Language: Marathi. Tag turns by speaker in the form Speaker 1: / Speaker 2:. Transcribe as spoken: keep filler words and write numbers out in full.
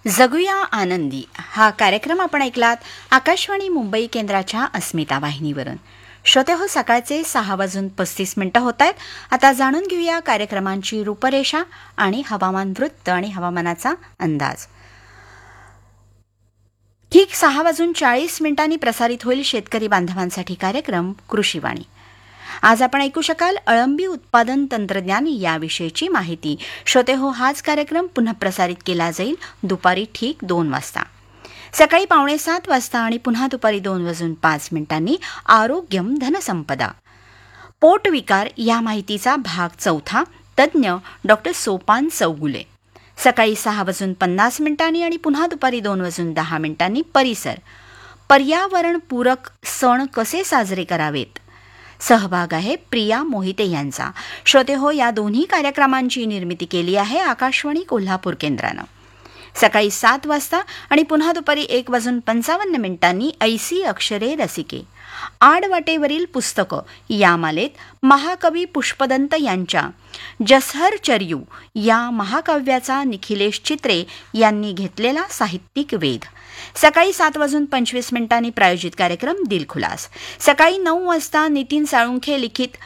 Speaker 1: जगूया आनंदी हा कार्यक्रम आपण ऐकलात आकाशवाणी मुंबई केंद्राच्या अस्मिता वाहिनीवरून. श्रोते हो, सकाळचे सहा वाजून पस्तीस मिनिटं होत आहेत. आता जाणून घेऊया कार्यक्रमांची रूपरेषा आणि हवामान वृत्त आणि हवामानाचा अंदाज. ठीक सहा वाजून चाळीस मिनिटांनी प्रसारित होईल शेतकरी बांधवांसाठी कार्यक्रम कृषीवाणी. आज आपण ऐकू शकाल अळंबी उत्पादन तंत्रज्ञान याविषयीची माहिती. श्रोते हो, हाच कार्यक्रम पुन्हा प्रसारित केला जाईल दुपारी ठीक दोन वाजता. सकाळी पावणे सात वाजता आणि पुन्हा दुपारी दोन वाजून पाच मिनिटांनी आरोग्यम धनसंपदा पोटविकार या माहितीचा भाग चौथा, तज्ज्ञ डॉक्टर सोपान चौगुले. सकाळी सहा वाजून पन्नास मिनिटांनी आणि पुन्हा दुपारी दोन वाजून दहा मिनिटांनी परिसर पर्यावरणपूरक सण कसे साजरे करावेत. सहभाग आहे प्रिया मोहिते यांचा. श्रोते हो, या दोन्ही कार्यक्रमांची निर्मिती केली आहे आकाशवाणी कोल्हापूर केंद्रानं. सकाळी सात वाजता आणि पुन्हा दुपारी एक वाजून पंचावन्न मिनिटांनी ऐसी अक्षरे रसिके आडवाटेवरील पुस्तकं या मालेत महाकवी पुष्पदंत यांच्या जसहर चर्यू या महाकाव्याचा निखिलेश चित्रे यांनी घेतलेला साहित्यिक वेध. सकाळी सात वाजून पंचवीस मिनिटांनी प्रायोजित कार्यक्रम दिलखुलास. सकाळी नऊ वाजता नितीन साळुंखे लिखित